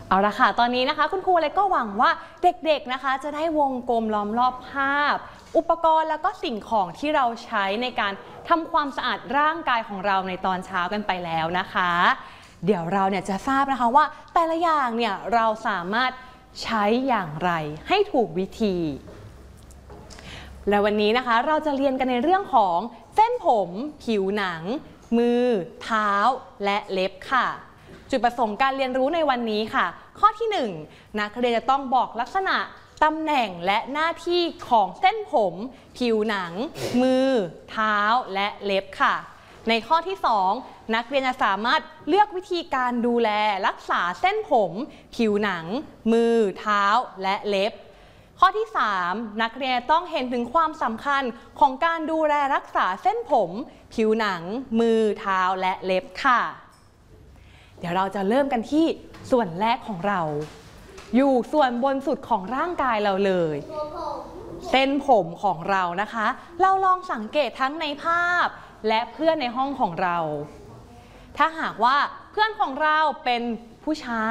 เอาละค่ะตอนนี้นะคะคุณครูเลยก็หวังว่าเด็กๆนะคะจะได้วงกลมล้อมรอบภาพอุปกรณ์แล้วก็สิ่งของที่เราใช้ในการทำความสะอาดร่างกายของเราในตอนเช้ากันไปแล้วนะคะเดี๋ยวเราเนี่ยจะทราบนะคะว่าแต่ละอย่างเนี่ยเราสามารถใช้อย่างไรให้ถูกวิธีและวันนี้นะคะเราจะเรียนกันในเรื่องของเส้นผมผิวหนังมือเท้าและเล็บค่ะจุดประสงค์การเรียนรู้ในวันนี้ค่ะข้อที่1นักเรียนจะต้องบอกลักษณะตำแหน่งและหน้าที่ของเส้นผมผิวหนังมือเท้าและเล็บค่ะในข้อที่2นักเรียนจะสามารถเลือกวิธีการดูแลรักษาเส้นผมผิวหนังมือเท้าและเล็บข้อที่3นักเรียนต้องเห็นถึงความสำคัญของการดูแลรักษาเส้นผมผิวหนังมือเท้าและเล็บค่ะเดี๋ยวเราจะเริ่มกันที่ส่วนแรกของเราอยู่ส่วนบนสุดของร่างกายเราเลยเส้นผมของเรานะคะเราลองสังเกตทั้งในภาพและเพื่อนในห้องของเราถ้าหากว่าเพื่อนของเราเป็นผู้ชาย